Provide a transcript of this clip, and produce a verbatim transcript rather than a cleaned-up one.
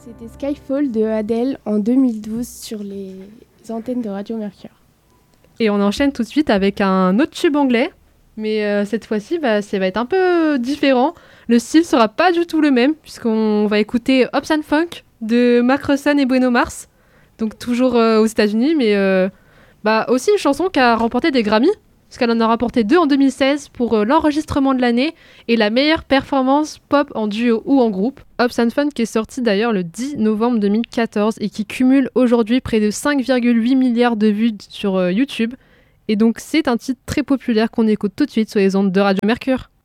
C'était Skyfall de Adele en deux mille douze sur les antennes de Radio Mercure. Et on enchaîne tout de suite avec un autre tube anglais, mais euh, cette fois-ci, bah, ça va être un peu différent. Le style sera pas du tout le même, puisqu'on va écouter Hops and Funk de Mark Ronson et Bruno Mars, donc toujours euh, aux États-Unis, mais euh, bah, aussi une chanson qui a remporté des Grammy, parce qu'elle en a remporté deux en deux mille seize pour euh, l'enregistrement de l'année et la meilleure performance pop en duo ou en groupe. Hops and Fun qui est sorti d'ailleurs le dix novembre deux mille quatorze et qui cumule aujourd'hui près de cinq virgule huit milliards de vues sur euh, YouTube. Et donc c'est un titre très populaire qu'on écoute tout de suite sur les ondes de Radio Mercure.